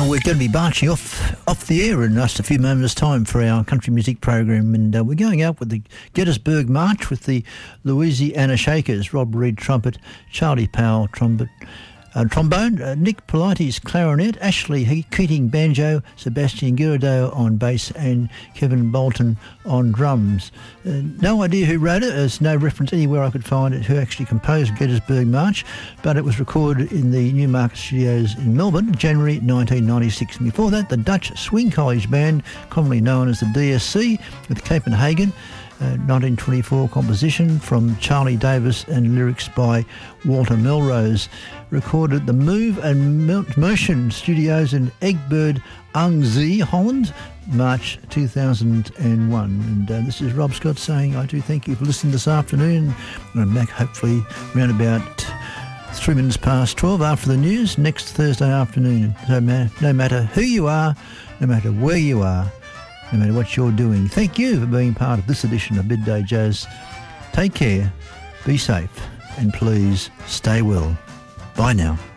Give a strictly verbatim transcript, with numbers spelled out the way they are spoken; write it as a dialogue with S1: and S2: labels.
S1: Now we're going to be marching off off the air in just a few moments' time for our country music program, and uh, we're going out with the Gettysburg March with the Louisiana Shakers, Rob Reed trumpet, Charlie Powell trumpet, uh, trombone, uh, Nick Politis clarinet, Ashley Keating banjo, Sebastian Girardeau on bass, and Kevin Bolton on drums. Uh, no idea who wrote it. There's no reference anywhere I could find it who actually composed Gettysburg March, but it was recorded in the Newmarket Studios in Melbourne, January nineteen ninety-six. And before that, the Dutch Swing College Band, commonly known as the D S C, with Copenhagen, uh, nineteen twenty-four composition from Charlie Davis and lyrics by Walter Melrose. Recorded at the Move and Motion Studios in Egbert aan Zee, Holland, March two thousand one. And uh, this is Rob Scott saying I do thank you for listening this afternoon. I'm back hopefully around about three minutes past twelve after the news next Thursday afternoon. No matter, no matter who you are, no matter where you are, no matter what you're doing, thank you for being part of this edition of Midday Jazz. Take care, be safe, and please stay well. Bye now.